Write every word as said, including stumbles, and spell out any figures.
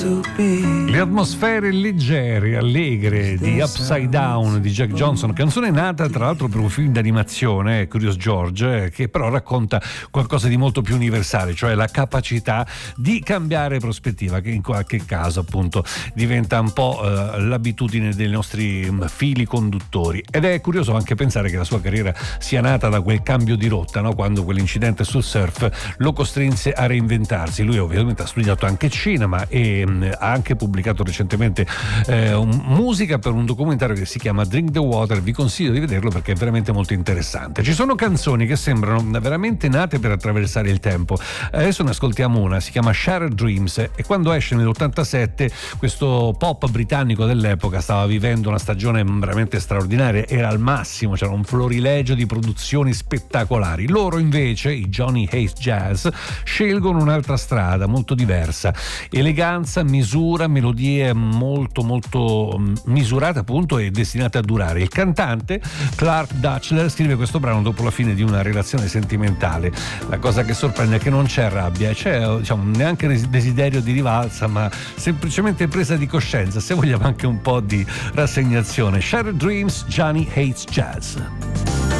Le atmosfere leggere, allegre di Upside Down di Jack Johnson, canzone nata tra l'altro per un film d'animazione, Curious George, che però racconta qualcosa di molto più universale, cioè la capacità di cambiare prospettiva, che in qualche caso appunto diventa un po' eh, l'abitudine dei nostri fili conduttori. Ed è curioso anche pensare che la sua carriera sia nata da quel cambio di rotta, no? Quando quell'incidente sul surf lo costrinse a reinventarsi. Lui ovviamente ha studiato anche cinema e ha anche pubblicato recentemente eh, un, musica per un documentario che si chiama Drink the Water. Vi consiglio di vederlo perché è veramente molto interessante. Ci sono canzoni che sembrano veramente nate per attraversare il tempo. Adesso ne ascoltiamo una, si chiama Shattered Dreams, e quando esce nell'ottantasette questo pop britannico dell'epoca stava vivendo una stagione veramente straordinaria, era al massimo, c'era un florilegio di produzioni spettacolari. Loro invece, i Johnny Hates Jazz, scelgono un'altra strada molto diversa, eleganza, misura, melodie molto molto misurate appunto e destinate a durare. Il cantante Clark Dutchler scrive questo brano dopo la fine di una relazione sentimentale. La cosa che sorprende è che non c'è rabbia, c'è diciamo neanche desiderio di rivalsa, ma semplicemente presa di coscienza, se vogliamo anche un po' di rassegnazione. Shattered Dreams, Johnny Hates Jazz.